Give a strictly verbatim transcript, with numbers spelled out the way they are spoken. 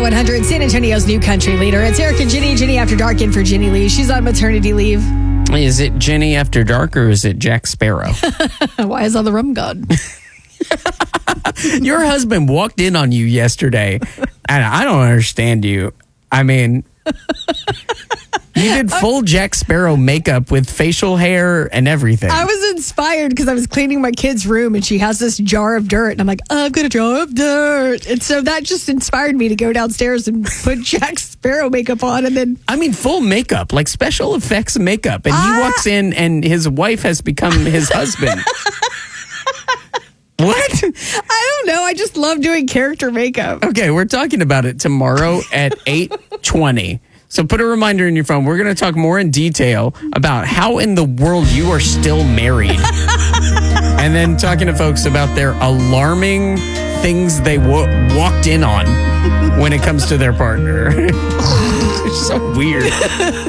Y one hundred, San Antonio's new country leader. It's Eric and Ginny. Ginny After Dark in for Ginny Lee. She's on maternity leave. Is it Ginny After Dark or is it Jack Sparrow? Why is all the rum gone? Your husband walked in on you yesterday, and I don't understand you. I mean, you did full Jack Sparrow makeup with facial hair and everything. I was inspired because I was cleaning my kid's room, and she has this jar of dirt, and I'm like, oh, I've got a jar of dirt. And so that just inspired me to go downstairs and put Jack Sparrow makeup on, and then... I mean, full makeup, like special effects makeup. And he Ah. walks in, and his wife has become his husband. What? I don't know. I just love doing character makeup. Okay, we're talking about it tomorrow at eight twenty. So put a reminder in your phone. We're going to talk more in detail about how in the world you are still married. And then talking to folks about their alarming things they w- walked in on when it comes to their partner. It's so weird.